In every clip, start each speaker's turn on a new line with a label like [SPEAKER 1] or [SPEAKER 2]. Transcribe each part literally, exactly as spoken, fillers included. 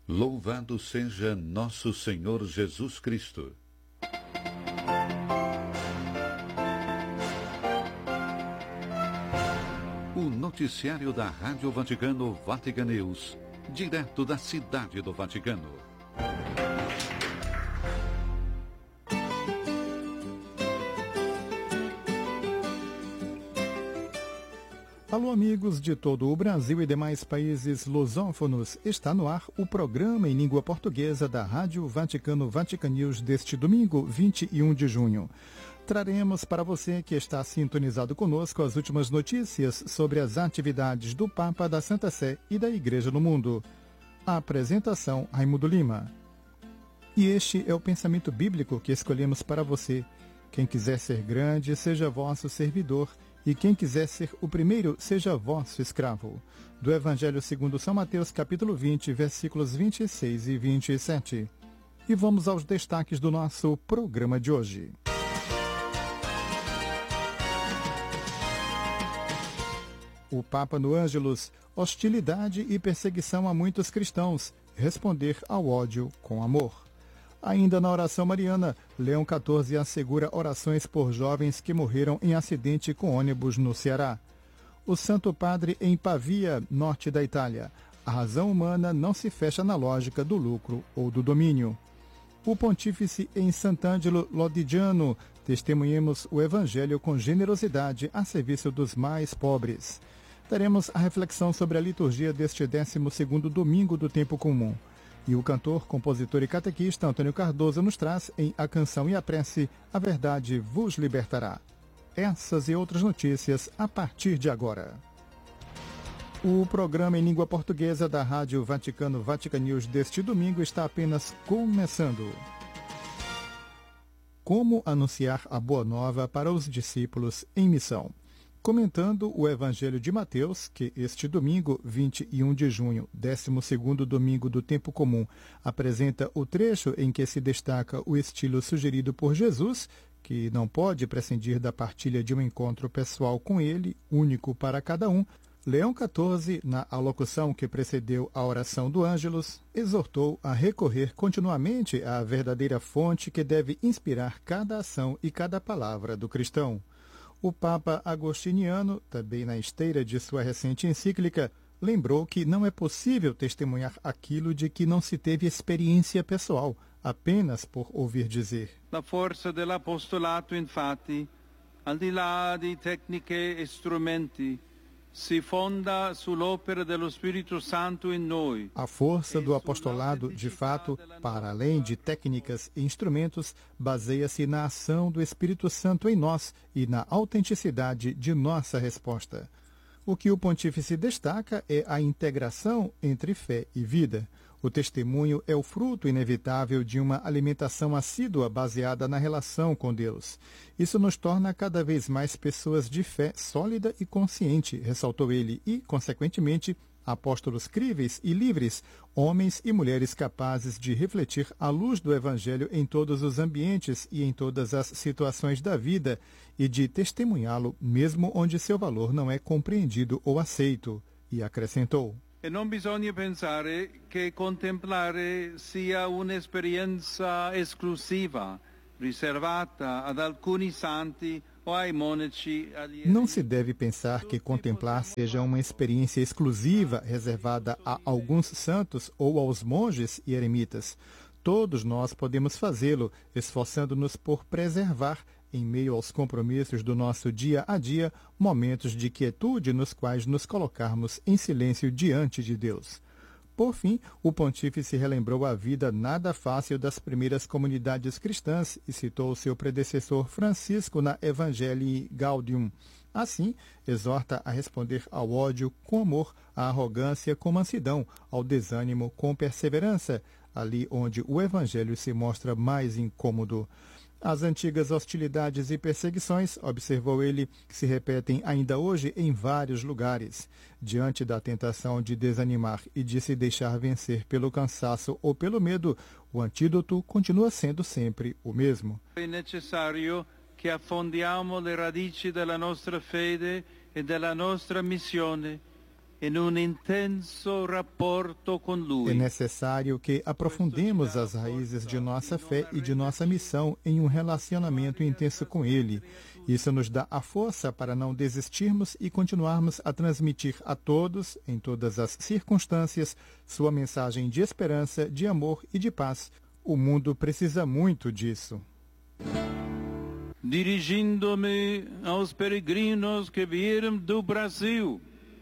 [SPEAKER 1] Louvado seja nosso Senhor Jesus Cristo. O noticiário da Rádio Vaticano Vatican News, direto da Cidade do Vaticano.
[SPEAKER 2] Alô, amigos de todo o Brasil e demais países lusófonos. Está no ar o programa em língua portuguesa da Rádio Vaticano Vatican News deste domingo, vinte e um de junho. Traremos para você que está sintonizado conosco as últimas notícias sobre as atividades do Papa, da Santa Sé e da Igreja no mundo. A apresentação, Raimundo Lima. E este é o pensamento bíblico que escolhemos para você. Quem quiser ser grande, seja vosso servidor, e quem quiser ser o primeiro, seja vosso escravo. Do Evangelho segundo São Mateus, capítulo vinte, versículos vinte e seis e vinte e sete. E vamos aos destaques do nosso programa de hoje. O Papa no Ângelus, hostilidade e perseguição a muitos cristãos, responder ao ódio com amor. Ainda na oração mariana, Leão quatorze assegura orações por jovens que morreram em acidente com ônibus no Ceará. O Santo Padre em Pavia, norte da Itália. A razão humana não se fecha na lógica do lucro ou do domínio. O Pontífice em Sant'Angelo Lodigiano. Testemunhemos o Evangelho com generosidade a serviço dos mais pobres. Teremos a reflexão sobre a liturgia deste décimo segundo domingo do tempo comum. E o cantor, compositor e catequista Antônio Cardoso nos traz em A Canção e a Prece, A Verdade vos libertará. Essas e outras notícias a partir de agora. O programa em língua portuguesa da Rádio Vaticano Vatican News deste domingo está apenas começando. Como anunciar a Boa Nova para os discípulos em missão? Comentando o Evangelho de Mateus, que este domingo, vinte e um de junho, décimo segundo domingo do tempo comum, apresenta o trecho em que se destaca o estilo sugerido por Jesus, que não pode prescindir da partilha de um encontro pessoal com ele, único para cada um, Leão quatorze, na alocução que precedeu a oração do Ângelus, exortou a recorrer continuamente à verdadeira fonte que deve inspirar cada ação e cada palavra do cristão. O Papa Agostiniano, também na esteira de sua recente encíclica, lembrou que não é possível testemunhar aquilo de que não se teve experiência pessoal, apenas por ouvir dizer.
[SPEAKER 3] La forza dell'apostolato, infatti, al di là di tecniche e strumenti, si fonda sull'opera dello Spirito Santo in noi.
[SPEAKER 2] A força do apostolado, de fato, para além de técnicas e instrumentos, baseia-se na ação do Espírito Santo em nós e na autenticidade de nossa resposta. O que o Pontífice destaca é a integração entre fé e vida. O testemunho é o fruto inevitável de uma alimentação assídua baseada na relação com Deus. Isso nos torna cada vez mais pessoas de fé sólida e consciente, ressaltou ele, e, consequentemente, apóstolos críveis e livres, homens e mulheres capazes de refletir a luz do Evangelho em todos os ambientes e em todas as situações da vida e de testemunhá-lo mesmo onde seu valor não é compreendido ou aceito. E acrescentou:
[SPEAKER 3] E non bisogna pensare che contemplare sia un'esperienza esclusiva, riservata ad alcuni santi o ai monaci.
[SPEAKER 2] Não se deve pensar que contemplar seja uma experiência exclusiva, reservada a alguns santos ou aos monges e eremitas. Todos nós podemos fazê-lo, esforçando-nos por preservar, em meio aos compromissos do nosso dia a dia, momentos de quietude nos quais nos colocarmos em silêncio diante de Deus. Por fim, o pontífice relembrou a vida nada fácil das primeiras comunidades cristãs e citou seu predecessor Francisco na Evangelii Gaudium. Assim, exorta a responder ao ódio com amor, à arrogância com mansidão, ao desânimo com perseverança, ali onde o Evangelho se mostra mais incômodo. As antigas hostilidades e perseguições, observou ele, se repetem ainda hoje em vários lugares. Diante da tentação de desanimar e de se deixar vencer pelo cansaço ou pelo medo, o antídoto continua sendo sempre o mesmo.
[SPEAKER 3] É necessário que affondiamo le radici della nostra fede e della nostra missione in un intenso rapporto con Lui.
[SPEAKER 2] É necessário que aprofundemos as raízes de nossa fé e de nossa missão em um relacionamento intenso com Ele. Isso nos dá a força para não desistirmos e continuarmos a transmitir a todos, em todas as circunstâncias, sua mensagem de esperança, de amor e de paz. O mundo precisa muito disso.
[SPEAKER 3] Dirigindo-me aos peregrinos que vieram do Brasil,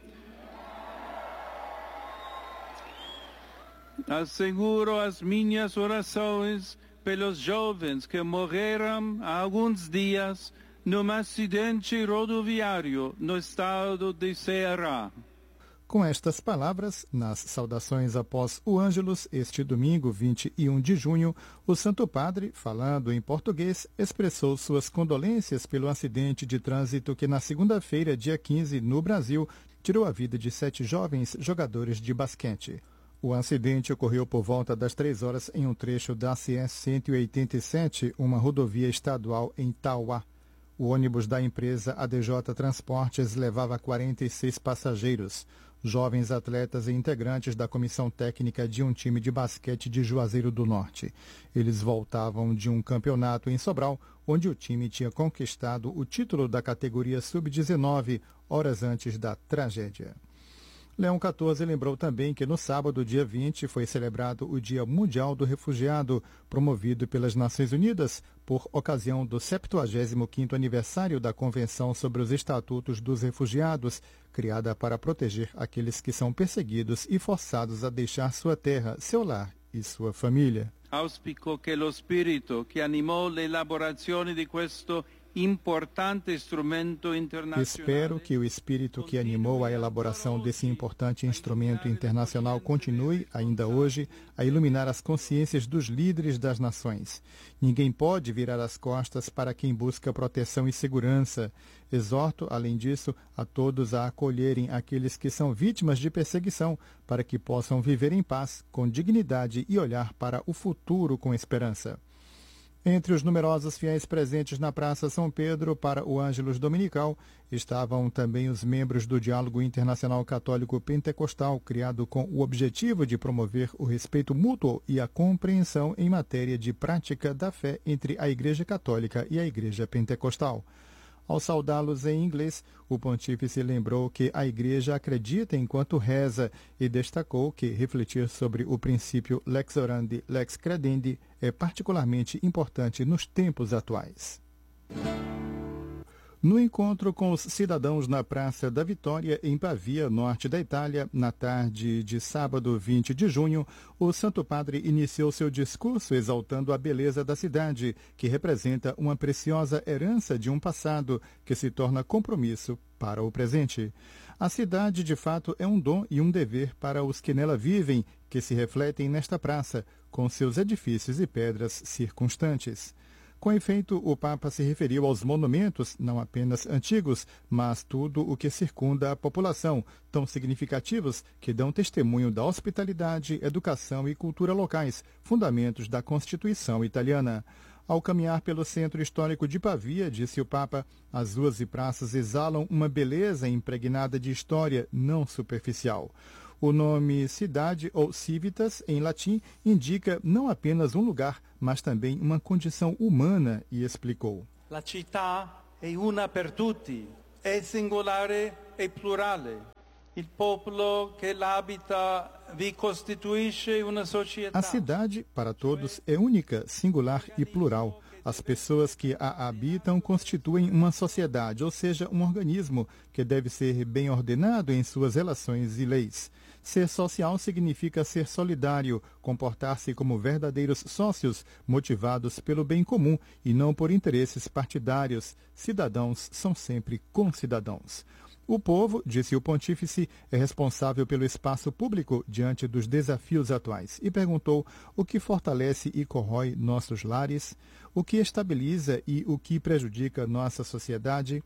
[SPEAKER 3] asseguro as minhas orações pelos jovens que morreram há alguns dias num acidente rodoviário no estado de Ceará.
[SPEAKER 2] Com estas palavras, nas saudações após o Ângelus, este domingo, vinte e um de junho, o Santo Padre, falando em português, expressou suas condolências pelo acidente de trânsito que na segunda-feira, dia quinze, no Brasil, tirou a vida de sete jovens jogadores de basquete. O acidente ocorreu por volta das três horas em um trecho da C S cento e oitenta e sete, uma rodovia estadual em Tauá. O ônibus da empresa A D J Transportes levava quarenta e seis passageiros, jovens atletas e integrantes da comissão técnica de um time de basquete de Juazeiro do Norte. Eles voltavam de um campeonato em Sobral, onde o time tinha conquistado o título da categoria sub dezenove, horas antes da tragédia. Leão quatorze lembrou também que no sábado, dia vinte, foi celebrado o Dia Mundial do Refugiado, promovido pelas Nações Unidas por ocasião do septuagésimo quinto aniversário da Convenção sobre os Estatutos dos Refugiados, criada para proteger aqueles que são perseguidos e forçados a deixar sua terra, seu lar e sua família.
[SPEAKER 3] Auspico che lo spirito che animò l'elaborazione di questo importante instrumento internacional.
[SPEAKER 2] Espero que o espírito que animou a elaboração desse importante instrumento internacional continue, ainda hoje, a iluminar as consciências dos líderes das nações. Ninguém pode virar as costas para quem busca proteção e segurança. Exorto, além disso, a todos a acolherem aqueles que são vítimas de perseguição, para que possam viver em paz, com dignidade e olhar para o futuro com esperança. Entre os numerosos fiéis presentes na Praça São Pedro para o Ângelus Dominical estavam também os membros do Diálogo Internacional Católico Pentecostal, criado com o objetivo de promover o respeito mútuo e a compreensão em matéria de prática da fé entre a Igreja Católica e a Igreja Pentecostal. Ao saudá-los em inglês, o pontífice lembrou que a Igreja acredita enquanto reza e destacou que refletir sobre o princípio lex orandi, lex credendi é particularmente importante nos tempos atuais. No encontro com os cidadãos na Praça da Vitória, em Pavia, norte da Itália, na tarde de sábado, vinte de junho, o Santo Padre iniciou seu discurso exaltando a beleza da cidade, que representa uma preciosa herança de um passado que se torna compromisso para o presente. A cidade, de fato, é um dom e um dever para os que nela vivem, que se refletem nesta praça, com seus edifícios e pedras circunstantes. Com efeito, o Papa se referiu aos monumentos, não apenas antigos, mas tudo o que circunda a população, tão significativos que dão testemunho da hospitalidade, educação e cultura locais, fundamentos da Constituição italiana. Ao caminhar pelo centro histórico de Pavia, disse o Papa, as ruas e praças exalam uma beleza impregnada de história não superficial. O nome cidade ou civitas, em latim, indica não apenas um lugar, mas também uma condição humana, e explicou.
[SPEAKER 3] La città è una per tutti, è singolare e plurale. Il popolo che l'abita vi costituisce una società.
[SPEAKER 2] A cidade, para todos, é única, singular e plural. As pessoas que a habitam constituem uma sociedade, ou seja, um organismo que deve ser bem ordenado em suas relações e leis. Ser social significa ser solidário, comportar-se como verdadeiros sócios, motivados pelo bem comum e não por interesses partidários. Cidadãos são sempre concidadãos. O povo, disse o pontífice, é responsável pelo espaço público diante dos desafios atuais e perguntou o que fortalece e corrói nossos lares, o que estabiliza e o que prejudica nossa sociedade,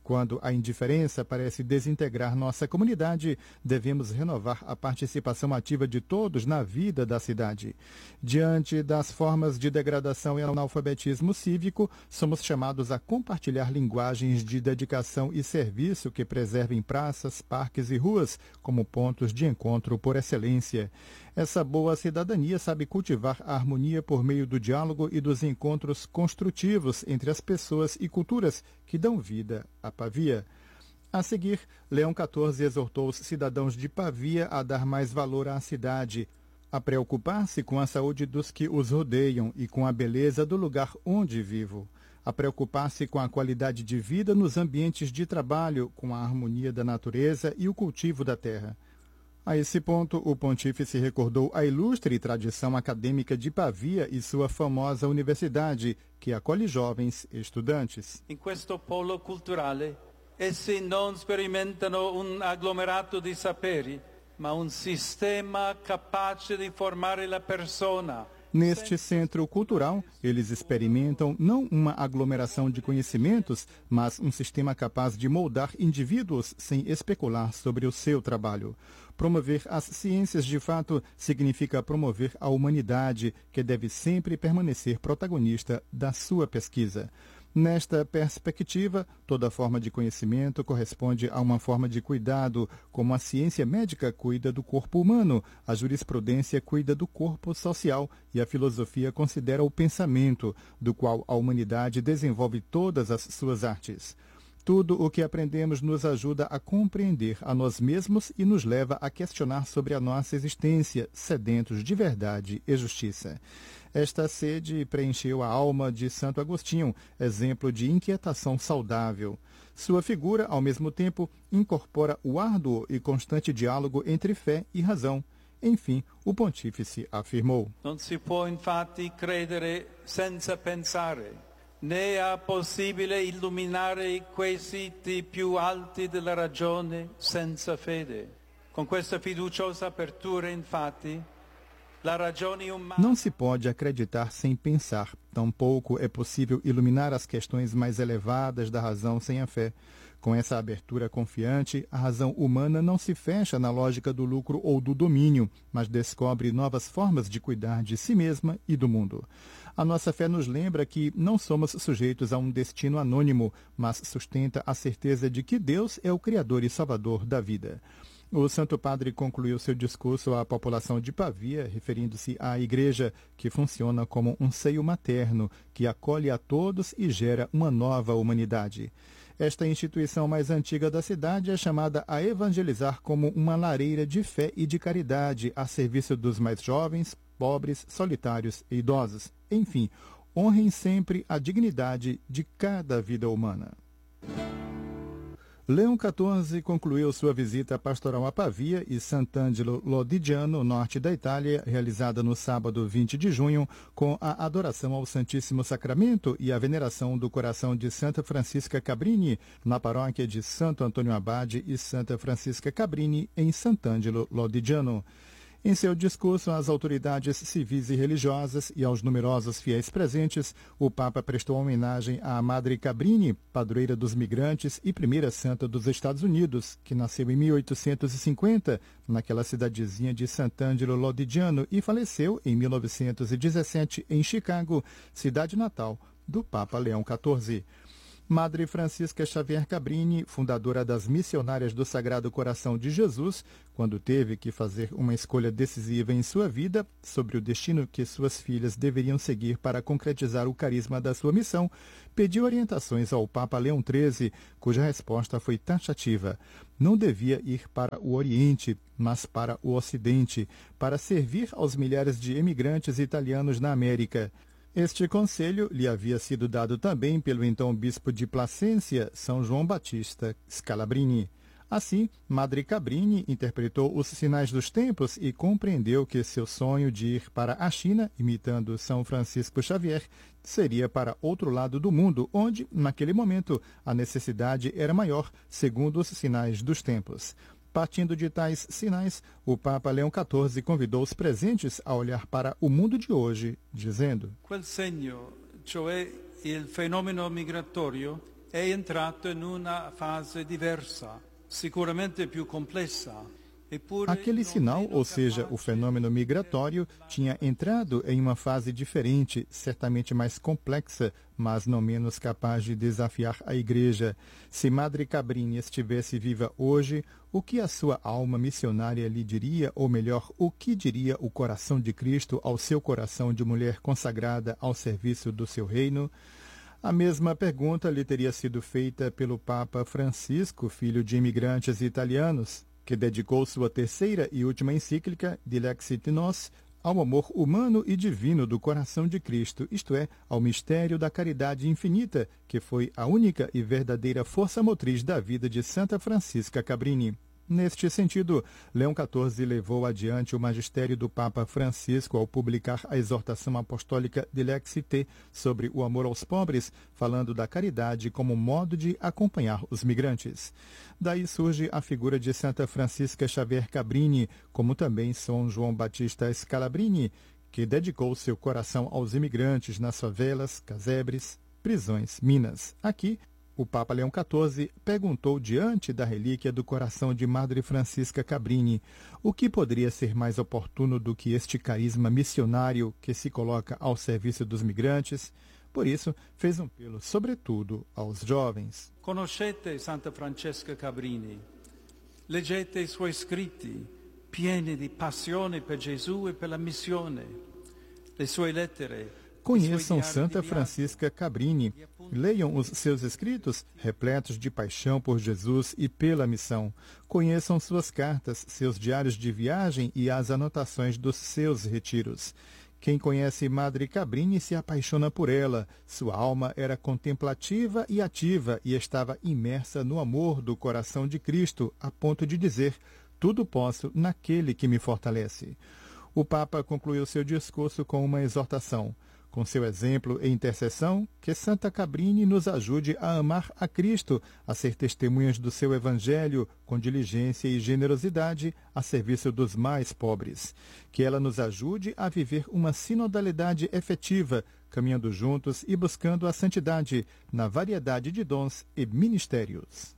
[SPEAKER 2] Quando a indiferença parece desintegrar nossa comunidade, devemos renovar a participação ativa de todos na vida da cidade. Diante das formas de degradação e analfabetismo cívico, somos chamados a compartilhar linguagens de dedicação e serviço que preservem praças, parques e ruas como pontos de encontro por excelência. Essa boa cidadania sabe cultivar a harmonia por meio do diálogo e dos encontros construtivos entre as pessoas e culturas que dão vida a Pavia. A seguir, Leão quatorze exortou os cidadãos de Pavia a dar mais valor à cidade, a preocupar-se com a saúde dos que os rodeiam e com a beleza do lugar onde vivo, a preocupar-se com a qualidade de vida nos ambientes de trabalho, com a harmonia da natureza e o cultivo da terra. A esse ponto, o pontífice recordou a ilustre tradição acadêmica de Pavia e sua famosa universidade, que acolhe jovens estudantes.
[SPEAKER 3] In questo polo culturale, essi non sperimentano un agglomerato di saperi, ma un sistema capace di formare la persona.
[SPEAKER 2] Neste centro cultural, eles experimentam não uma aglomeração de conhecimentos, mas um sistema capaz de moldar indivíduos sem especular sobre o seu trabalho. Promover as ciências de fato significa promover a humanidade, que deve sempre permanecer protagonista da sua pesquisa. Nesta perspectiva, toda forma de conhecimento corresponde a uma forma de cuidado, como a ciência médica cuida do corpo humano, a jurisprudência cuida do corpo social e a filosofia considera o pensamento, do qual a humanidade desenvolve todas as suas artes. Tudo o que aprendemos nos ajuda a compreender a nós mesmos e nos leva a questionar sobre a nossa existência, sedentos de verdade e justiça. Esta sede preencheu a alma de Santo Agostinho, exemplo de inquietação saudável. Sua figura, ao mesmo tempo, incorpora o árduo e constante diálogo entre fé e razão. Enfim, o pontífice afirmou:
[SPEAKER 3] Non si può infatti credere senza pensare. Né è possibile illuminare i quesiti più alti della ragione senza fede. Con questa fiduciosa apertura, infatti, la ragione umana...
[SPEAKER 2] Não se pode acreditar sem pensar. Tampouco é possível iluminar as questões mais elevadas da razão sem a fé. Com essa abertura confiante, a razão humana não se fecha na lógica do lucro ou do domínio, mas descobre novas formas de cuidar de si mesma e do mundo. A nossa fé nos lembra que não somos sujeitos a um destino anônimo, mas sustenta a certeza de que Deus é o Criador e Salvador da vida. O Santo Padre concluiu seu discurso à população de Pavia, referindo-se à Igreja, que funciona como um seio materno, que acolhe a todos e gera uma nova humanidade. Esta instituição mais antiga da cidade é chamada a evangelizar como uma lareira de fé e de caridade a serviço dos mais jovens, pobres, solitários e idosos. Enfim, honrem sempre a dignidade de cada vida humana. Leão quatorze concluiu sua visita pastoral a Pavia e Sant'Angelo Lodigiano, norte da Itália, realizada no sábado vinte de junho, com a adoração ao Santíssimo Sacramento e a veneração do coração de Santa Francisca Cabrini, na paróquia de Santo Antônio Abade e Santa Francisca Cabrini, em Sant'Angelo Lodigiano. Em seu discurso às autoridades civis e religiosas e aos numerosos fiéis presentes, o Papa prestou homenagem à Madre Cabrini, padroeira dos migrantes e primeira santa dos Estados Unidos, que nasceu em mil oitocentos e cinquenta, naquela cidadezinha de Sant'Angelo Lodigiano, e faleceu em mil novecentos e dezessete em Chicago, cidade natal do Papa Leão quatorze. Madre Francisca Xavier Cabrini, fundadora das Missionárias do Sagrado Coração de Jesus, quando teve que fazer uma escolha decisiva em sua vida sobre o destino que suas filhas deveriam seguir para concretizar o carisma da sua missão, pediu orientações ao Papa Leão treze, cuja resposta foi taxativa. Não devia ir para o Oriente, mas para o Ocidente, para servir aos milhares de emigrantes italianos na América. Este conselho lhe havia sido dado também pelo então bispo de Placência, São João Batista Scalabrini. Assim, Madre Cabrini interpretou os sinais dos tempos e compreendeu que seu sonho de ir para a China, imitando São Francisco Xavier, seria para outro lado do mundo, onde, naquele momento, a necessidade era maior, segundo os sinais dos tempos. Partindo de tais sinais, o Papa Leão quatorze convidou os presentes a olhar para o mundo de hoje, dizendo:
[SPEAKER 3] Quel segno, cioè il fenomeno migratorio, è entrato in una fase diversa, sicuramente più complessa.
[SPEAKER 2] Aquele sinal, ou seja, o fenômeno migratório, tinha entrado em uma fase diferente, certamente mais complexa, mas não menos capaz de desafiar a Igreja. Se Madre Cabrini estivesse viva hoje, o que a sua alma missionária lhe diria, ou melhor, o que diria o coração de Cristo ao seu coração de mulher consagrada ao serviço do seu reino? A mesma pergunta lhe teria sido feita pelo Papa Francisco, filho de imigrantes italianos, que dedicou sua terceira e última encíclica, Dilexit Nos, ao amor humano e divino do coração de Cristo, isto é, ao mistério da caridade infinita, que foi a única e verdadeira força motriz da vida de Santa Francisca Cabrini. Neste sentido, Leão quatorze levou adiante o magistério do Papa Francisco ao publicar a exortação apostólica Dilexit sobre o amor aos pobres, falando da caridade como modo de acompanhar os migrantes. Daí surge a figura de Santa Francisca Xavier Cabrini, como também São João Batista Scalabrini, que dedicou seu coração aos imigrantes nas favelas, casebres, prisões, minas. Aqui, o Papa Leão quatorze perguntou diante da relíquia do coração de Madre Francisca Cabrini o que poderia ser mais oportuno do que este carisma missionário que se coloca ao serviço dos migrantes. Por isso, fez um apelo, sobretudo, aos jovens.
[SPEAKER 3] Conoscete Santa Francesca Cabrini, leggete i suoi scritti, pieni di passione per Gesù e per la missione, le sue lettere.
[SPEAKER 2] Conheçam Santa Francisca Cabrini, leiam os seus escritos, repletos de paixão por Jesus e pela missão. Conheçam suas cartas, seus diários de viagem e as anotações dos seus retiros. Quem conhece Madre Cabrini se apaixona por ela. Sua alma era contemplativa e ativa e estava imersa no amor do coração de Cristo, a ponto de dizer: tudo posso naquele que me fortalece. O Papa concluiu seu discurso com uma exortação. Com seu exemplo e intercessão, que Santa Cabrini nos ajude a amar a Cristo, a ser testemunhas do seu Evangelho, com diligência e generosidade, a serviço dos mais pobres. Que ela nos ajude a viver uma sinodalidade efetiva, caminhando juntos e buscando a santidade, na variedade de dons e ministérios.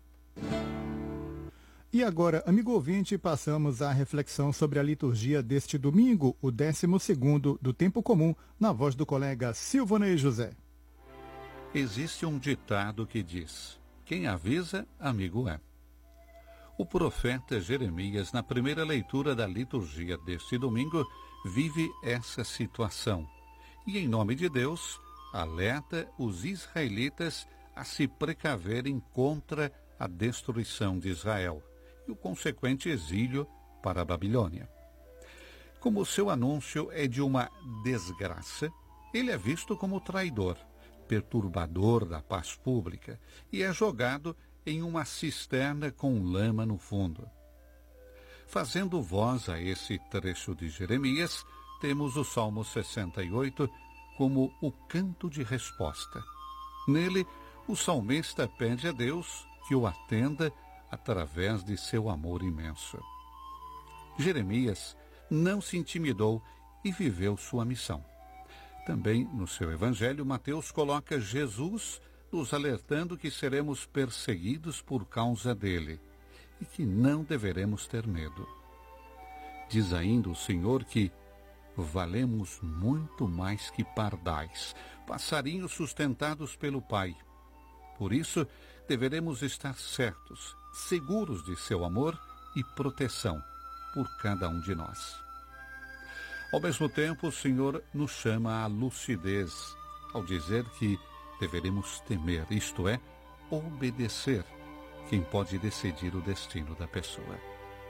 [SPEAKER 2] E agora, amigo ouvinte, passamos à reflexão sobre a liturgia deste domingo, o décimo segundo do Tempo Comum, na voz do colega Silvonei José.
[SPEAKER 1] Existe um ditado que diz: quem avisa, amigo é. O profeta Jeremias, na primeira leitura da liturgia deste domingo, vive essa situação. E, em nome de Deus, alerta os israelitas a se precaverem contra a destruição de Israel e o consequente exílio para a Babilônia. Como seu anúncio é de uma desgraça, ele é visto como traidor, perturbador da paz pública e é jogado em uma cisterna com lama no fundo. Fazendo voz a esse trecho de Jeremias, temos o Salmo sessenta e oito como o canto de resposta. Nele, o salmista pede a Deus que o atenda através de seu amor imenso. Jeremias não se intimidou e viveu sua missão. Também no seu evangelho, Mateus coloca Jesus nos alertando que seremos perseguidos por causa dele e que não deveremos ter medo. Diz ainda o Senhor que valemos muito mais que pardais, passarinhos sustentados pelo Pai. Por isso, deveremos estar certos, seguros de seu amor e proteção por cada um de nós. Ao mesmo tempo, o Senhor nos chama à lucidez, ao dizer que deveremos temer, isto é, obedecer, quem pode decidir o destino da pessoa.